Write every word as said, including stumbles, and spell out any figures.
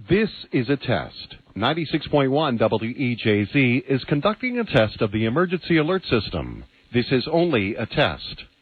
This is a test. ninety-six point one W E J Z is conducting a test of the emergency alert system. This is only a test.